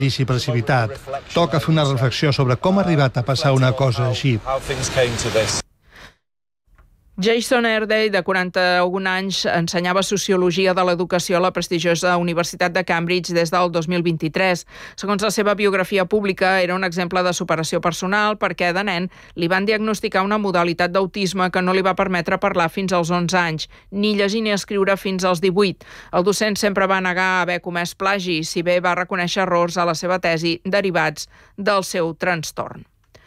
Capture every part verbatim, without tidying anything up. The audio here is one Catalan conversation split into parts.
i precipitat. Toca fer una reflexió sobre com ha arribat a passar una cosa així. Jason Erday, de quaranta-un anys, ensenyava Sociologia de l'Educació a la prestigiosa Universitat de Cambridge des del dos mil vint-i-tres. Segons la seva biografia pública, era un exemple de superació personal perquè de nen li van diagnosticar una modalitat d'autisme que no li va permetre parlar fins als onze anys, ni llegir ni escriure fins als divuit. El docent sempre va negar haver comès plagi, si bé va reconèixer errors a la seva tesi derivats del seu trastorn.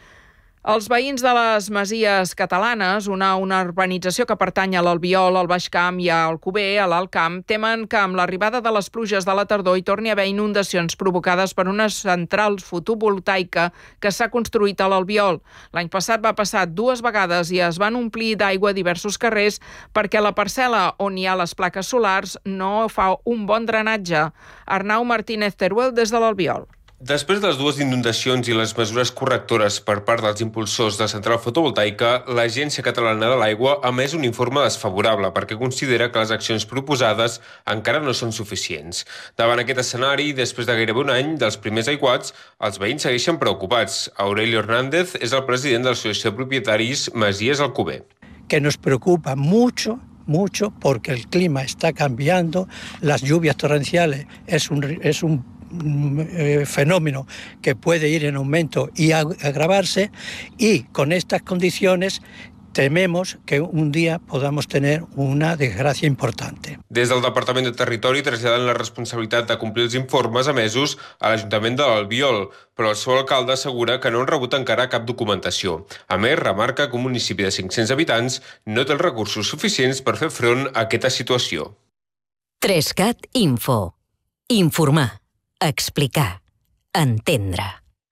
Els veïns de les Masies Catalanes, una, una urbanització que pertany a l'Albiol, al Baix Camp i a Alcover, a l'Alt Camp, temen que amb l'arribada de les pluges de la tardor hi torni a haver inundacions provocades per una central fotovoltaica que s'ha construït a l'Albiol. L'any passat va passar dues vegades i es van omplir d'aigua diversos carrers perquè la parcel·la on hi ha les plaques solars no fa un bon drenatge. Arnau Martínez Teruel, des de l'Albiol. Després de les dues inundacions i les mesures correctores per part dels impulsors de la central fotovoltaica, l'Agència Catalana de l'Aigua ha emès un informe desfavorable perquè considera que les accions proposades encara no són suficients. Davant aquest escenari, després de gairebé un any dels primers aiguats, els veïns segueixen preocupats. Aurelio Hernández és el president de l'Associació de Propietaris Masies Alcover. Que nos preocupa mucho mucho porque el clima está cambiando, las lluvias torrenciales es un, es un eh, fenómeno que puede ir en aumento y agravarse, y con estas condiciones tememos que un día podamos tener una desgracia importante. Des del Departament de Territori traslladen la responsabilitat de complir els informes emesos a l'Ajuntament de l'Albiol, però el seu alcalde assegura que no han rebut encara cap documentació. A més, remarca que un municipi de cinc-cents habitants no té els recursos suficients per fer front a aquesta situació. Trescat Info. Informar, explicar, entendre.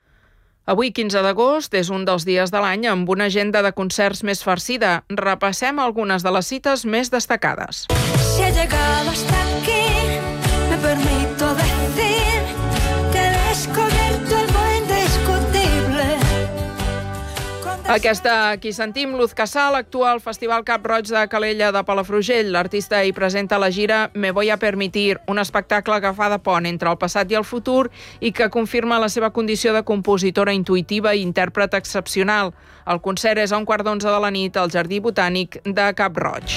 Avui, quinze d'agost, és un dels dies de l'any amb una agenda de concerts més farcida. Repassem algunes de les cites més destacades. Si he llegado hasta aquí, me permito decir que he descubierto algo indiscutible. Aquesta, aquí sentim, Luz Casal actua al Festival Cap Roig de Calella de Palafrugell. L'artista hi presenta la gira Me voy a permitir, un espectacle que fa de pont entre el passat i el futur i que confirma la seva condició de compositora intuïtiva i intèrpret excepcional. El concert és a un quart d'onze de la nit al Jardí Botànic de Cap Roig.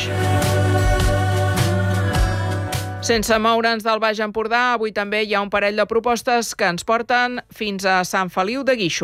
Sense moure'ns del Baix Empordà, avui també hi ha un parell de propostes que ens porten fins a Sant Feliu de Guíxols.